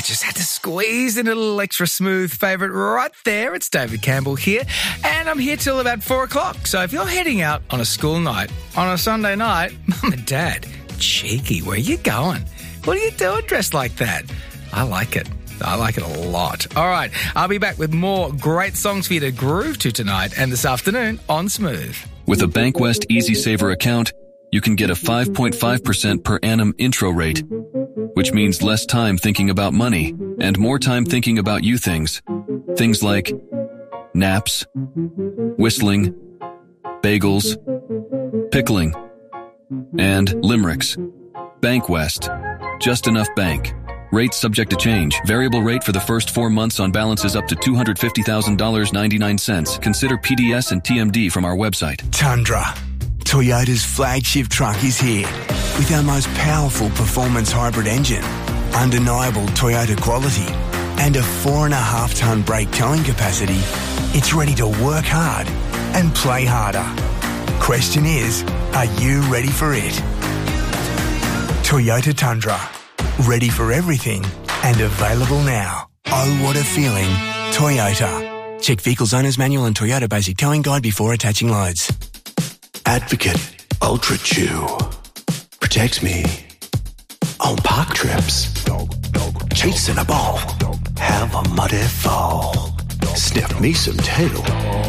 I just had to squeeze in a little extra smooth favourite right there. It's David Campbell here, and I'm here till about 4 o'clock. So if you're heading out on a school night, on a Sunday night, Mum and Dad, cheeky, where you going? What are you doing dressed like that? I like it. I like it a lot. All right, I'll be back with more great songs for you to groove to tonight and this afternoon on Smooth. With a Bankwest Easy Saver account, you can get a 5.5% per annum intro rate, which means less time thinking about money and more time thinking about you things. Things like naps, whistling, bagels, pickling, and limericks. Bankwest. Just enough bank. Rates subject to change. Variable rate for the first 4 months on balances up to $250,000.99. Consider PDS and TMD from our website. Tundra. Toyota's flagship truck is here. With our most powerful performance hybrid engine, undeniable Toyota quality, and a 4.5-tonne brake towing capacity, it's ready to work hard and play harder. Question is, are you ready for it? Toyota Tundra. Ready for everything and available now. Oh, what a feeling. Toyota. Check Vehicles Owner's Manual and Toyota Basic Towing Guide before attaching loads. Advocate Ultra Chew protects me on park trips, chasing a ball, have a muddy fall, sniff me some tail,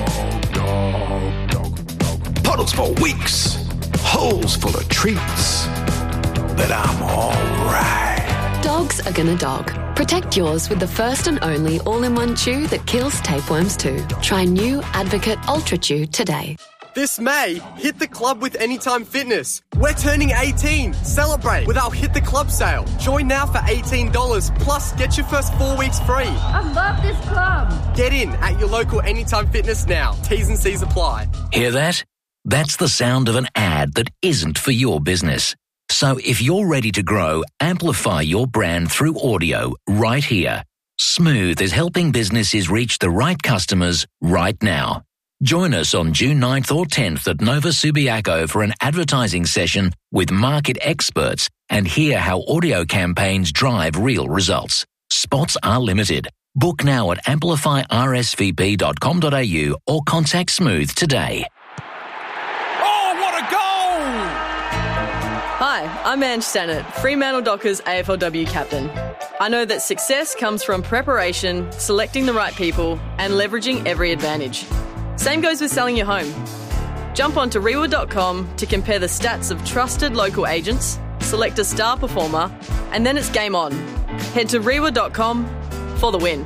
puddles for weeks, holes full of treats, but I'm alright. Dogs are gonna dog. Protect yours with the first and only all-in-one chew that kills tapeworms too. Try new Advocate Ultra Chew today. This May, hit the club with Anytime Fitness. We're turning 18. Celebrate with our Hit the Club sale. Join now for $18, plus get your first 4 weeks free. I love this club. Get in at your local Anytime Fitness now. T's and C's apply. Hear that? That's the sound of an ad that isn't for your business. So if you're ready to grow, amplify your brand through audio right here. Smooth is helping businesses reach the right customers right now. Join us on June 9th or 10th at Nova Subiaco for an advertising session with market experts and hear how audio campaigns drive real results. Spots are limited. Book now at amplifyrsvp.com.au or contact Smooth today. Oh, what a goal! Hi, I'm Ange Stannard, Fremantle Dockers AFLW captain. I know that success comes from preparation, selecting the right people, and leveraging every advantage. Same goes with selling your home. Jump onto Rewa.com to compare the stats of trusted local agents, select a star performer, and then it's game on. Head to Rewa.com for the win.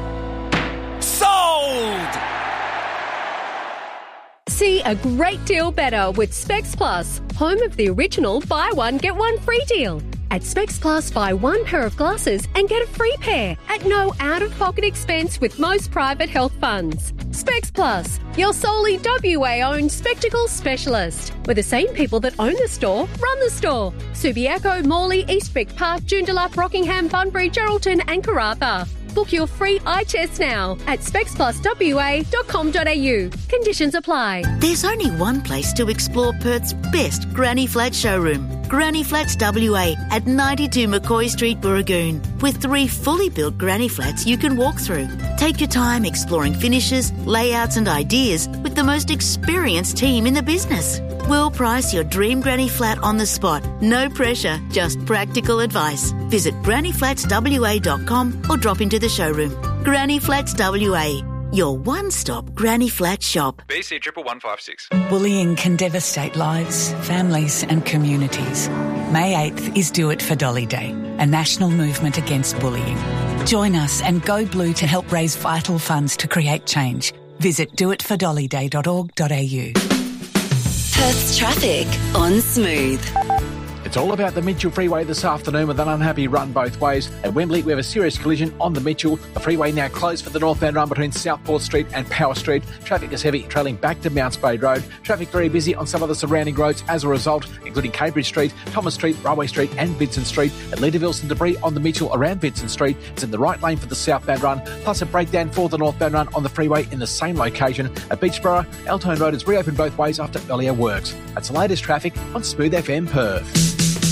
Sold! See a great deal better with Specs Plus, home of the original buy one, get one free deal. At Specs Plus, buy one pair of glasses and get a free pair at no out-of-pocket expense with most private health funds. Specs Plus, your solely WA-owned spectacles specialist, where the same people that own the store run the store. Subiaco, Morley, Eastwick Park, Joondalup, Rockingham, Bunbury, Geraldton and Karratha. Book your free eye test now at specspluswa.com.au. Conditions apply. There's only one place to explore Perth's best Granny Flat showroom. Granny Flats WA at 92 McCoy Street, Burragoon, with 3 fully built granny flats you can walk through. Take your time exploring finishes, layouts and ideas with the most experienced team in the business. We'll price your dream granny flat on the spot. No pressure, just practical advice. Visit grannyflatswa.com or drop into the showroom. Granny Flats WA, your one-stop granny flat shop. BC 11156. Bullying can devastate lives, families and communities. May 8th is Do It for Dolly Day, a national movement against bullying. Join us and go blue to help raise vital funds to create change. Visit doitfordollyday.org.au. Perth's traffic on Smooth. It's all about the Mitchell Freeway this afternoon with an unhappy run both ways. At Wembley, we have a serious collision on the Mitchell. The freeway now closed for the northbound run between Southport Street and Power Street. Traffic is heavy, trailing back to Mount Spade Road. Traffic very busy on some of the surrounding roads as a result, including Cambridge Street, Thomas Street, Railway Street and Vincent Street. At Leaderville, some debris on the Mitchell around Vincent Street. It's in the right lane for the southbound run, plus a breakdown for the northbound run on the freeway in the same location. At Beachborough, Eltone Road is reopened both ways after earlier works. That's the latest traffic on Smooth FM Perth.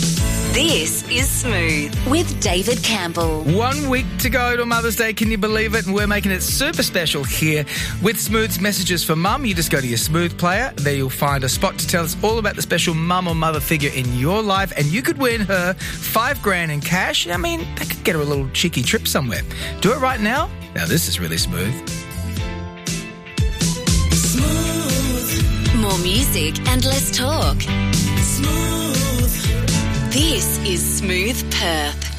This is Smooth with David Campbell. 1 week to go to Mother's Day, can you believe it? And we're making it super special here with Smooth's Messages for Mum. You just go to your Smooth player. There you'll find a spot to tell us all about the special mum or mother figure in your life, and you could win her $5,000 in cash. I mean, that could get her a little cheeky trip somewhere. Do it right now. Now this is really smooth. Smooth. More music and less talk. Smooth. This is Smooth Perth.